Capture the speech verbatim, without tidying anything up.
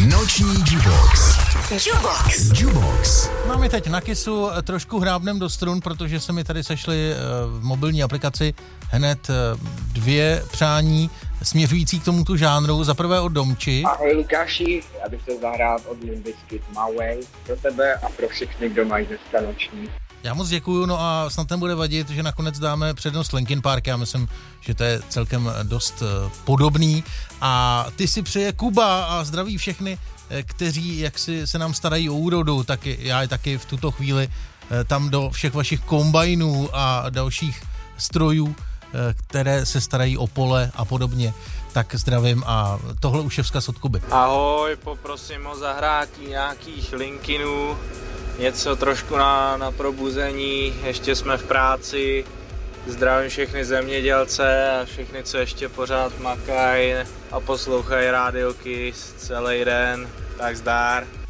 Noční Jubox. Jubox. Jubox. Máme teď na kysu, trošku hrábnem do strun, protože se mi tady sešly v mobilní aplikaci hned dvě přání směřující k tomuto žánru. Za prvé od Domči. Ahoj Lukáši, já bych chtěl zahrát od Limp Bizkit My Way pro tebe a pro všechny, kdo mají dneska noční. Já moc děkuju, no a snad nebude vadit, že nakonec dáme přednost Linkin Park, já myslím, že to je celkem dost podobný. A ty si přeje Kuba a zdraví všechny, kteří jak si se nám starají o úrodu, tak já je taky v tuto chvíli tam do všech vašich kombajnů a dalších strojů, které se starají o pole a podobně, tak zdravím a tohle už je vzkaz od Kuby. Ahoj, poprosím o zahrátí nějakých Linkinů, něco trošku na, na probuzení, ještě jsme v práci, zdravím všechny zemědělce a všechny, co ještě pořád makají a poslouchají Radio Kiss celý den, tak zdar.